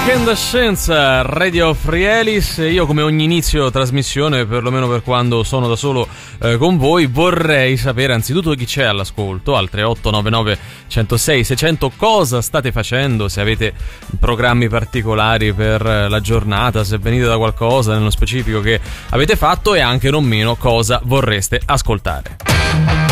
Incandescenza, Radio Free Elis. Io, come ogni inizio trasmissione, perlomeno per quando sono da solo con voi, vorrei sapere anzitutto chi c'è all'ascolto al 3899 106 600 cosa state facendo, se avete programmi particolari per la giornata, se venite da qualcosa nello specifico che avete fatto, e anche non meno cosa vorreste ascoltare.